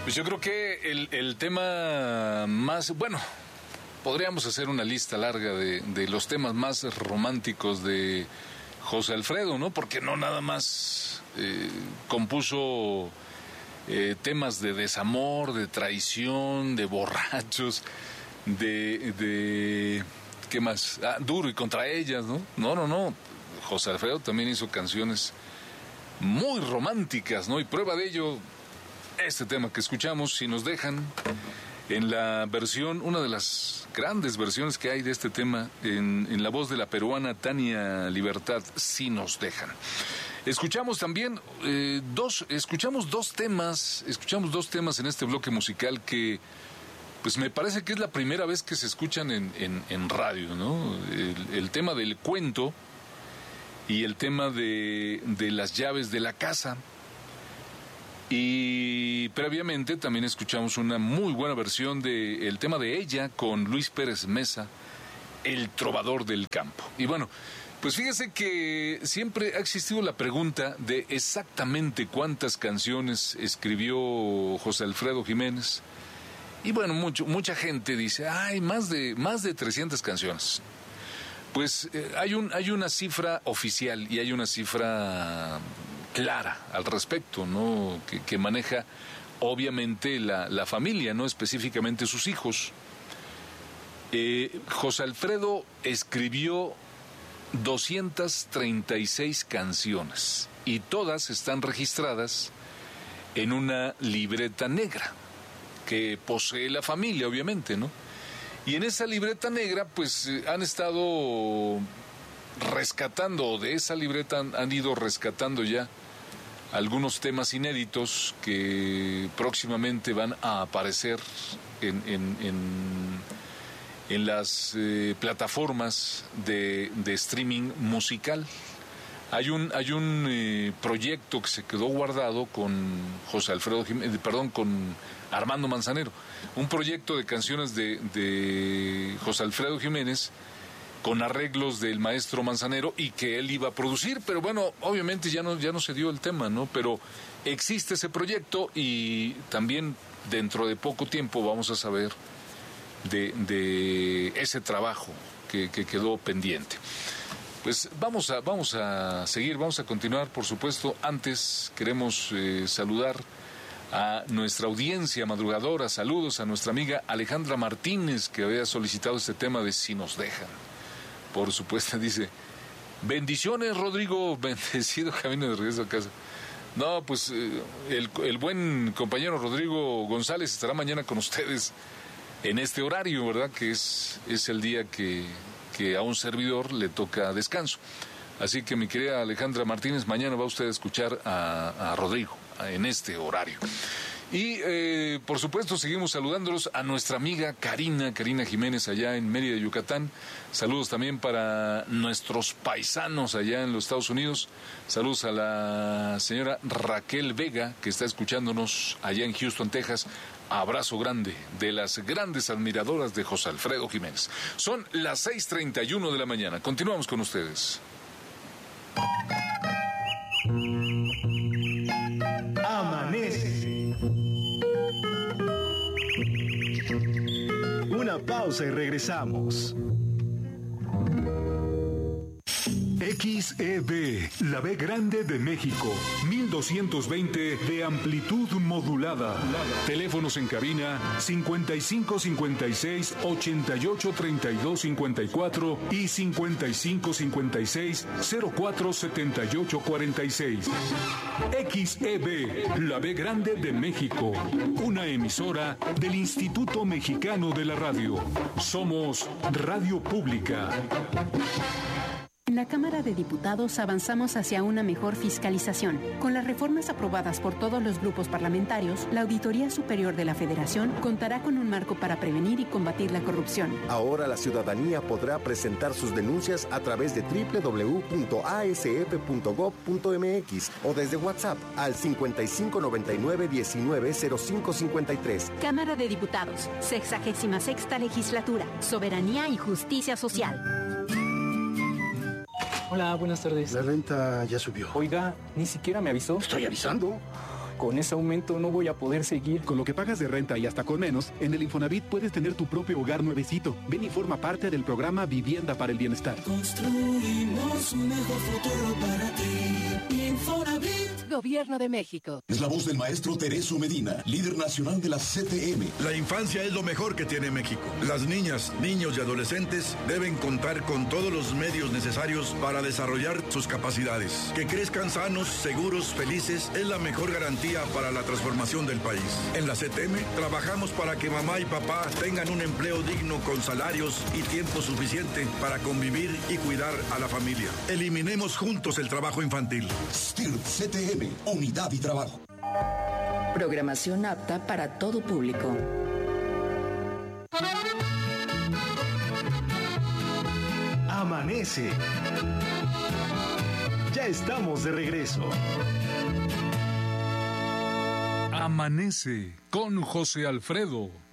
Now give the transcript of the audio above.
Pues yo creo que el tema más, bueno, podríamos hacer una lista larga de los temas más románticos de José Alfredo, ¿no? Porque no nada más compuso temas de desamor, de traición, de borrachos, de ¿qué más? Duro y contra ellas, ¿no? No. José Alfredo también hizo canciones muy románticas, ¿no? Y prueba de ello, este tema que escuchamos, Si nos dejan, en la versión, una de las grandes versiones que hay de este tema, en la voz de la peruana Tania Libertad, Si nos dejan. Escuchamos también dos temas en este bloque musical que, pues me parece que es la primera vez que se escuchan en radio, ¿no? El tema del cuento y el tema de las llaves de la casa. Y previamente también escuchamos una muy buena versión del tema de Ella con Luis Pérez Mesa, El trovador del campo. Y bueno, pues fíjese que siempre ha existido la pregunta de exactamente cuántas canciones escribió José Alfredo Jiménez. Y bueno, mucha gente dice, más de 300 canciones. Pues hay una cifra oficial y hay una cifra clara al respecto, ¿no? Que maneja obviamente la familia, no específicamente sus hijos. José Alfredo escribió 236 canciones y todas están registradas en una libreta negra que posee la familia, obviamente, ¿no? Y en esa libreta negra, pues han estado rescatando, de esa libreta han ido rescatando ya algunos temas inéditos que próximamente van a aparecer en las plataformas de streaming musical. Hay un proyecto que se quedó guardado con José Alfredo Jiménez, con Armando Manzanero, un proyecto de canciones de José Alfredo Jiménez con arreglos del maestro Manzanero y que él iba a producir, pero bueno, obviamente ya no se dio el tema, ¿no? Pero existe ese proyecto y también dentro de poco tiempo vamos a saber de ese trabajo que quedó pendiente. Pues vamos a seguir, vamos a continuar, por supuesto. Antes queremos saludar a nuestra audiencia madrugadora. Saludos a nuestra amiga Alejandra Martínez, que había solicitado este tema de Si nos dejan. Por supuesto, dice, bendiciones, Rodrigo, bendecido camino de regreso a casa. No, pues el buen compañero Rodrigo González estará mañana con ustedes en este horario, ¿verdad? Que es el día que a un servidor le toca descanso. Así que mi querida Alejandra Martínez, mañana va usted a escuchar a Rodrigo en este horario. Y por supuesto seguimos saludándolos a nuestra amiga Karina Jiménez allá en Mérida, Yucatán. Saludos también para nuestros paisanos allá en los Estados Unidos. Saludos a la señora Raquel Vega, que está escuchándonos allá en Houston, Texas. Abrazo grande de las grandes admiradoras de José Alfredo Jiménez. Son las 6:31 de la mañana. Continuamos con ustedes. Amanece. Una pausa y regresamos. XEB, la B grande de México, 1220 de amplitud modulada. Teléfonos en cabina 5556 88 32 54 y 5556 04 78 46. XEB, la B grande de México, una emisora del Instituto Mexicano de la Radio. Somos Radio Pública. En la Cámara de Diputados avanzamos hacia una mejor fiscalización. Con las reformas aprobadas por todos los grupos parlamentarios, la Auditoría Superior de la Federación contará con un marco para prevenir y combatir la corrupción. Ahora la ciudadanía podrá presentar sus denuncias a través de www.asf.gov.mx o desde WhatsApp al 5599-190553. Cámara de Diputados, 66ª Legislatura, Soberanía y Justicia Social. Hola, buenas tardes. La renta ya subió. Oiga, ni siquiera me avisó. Estoy avisando. Con ese aumento no voy a poder seguir. Con lo que pagas de renta y hasta con menos, en el Infonavit puedes tener tu propio hogar nuevecito. Ven y forma parte del programa Vivienda para el Bienestar. Construimos un mejor futuro para ti. Infonavit. Gobierno de México. Es la voz del maestro Tereso Medina, líder nacional de la CTM. La infancia es lo mejor que tiene México. Las niñas, niños y adolescentes deben contar con todos los medios necesarios para desarrollar sus capacidades. Que crezcan sanos, seguros, felices es la mejor garantía para la transformación del país. En la CTM trabajamos para que mamá y papá tengan un empleo digno con salarios y tiempo suficiente para convivir y cuidar a la familia. Eliminemos juntos el trabajo infantil. STIRT CTM, Unidad y Trabajo. Programación apta para todo público. Amanece. Ya estamos de regreso. Amanece con José Alfredo.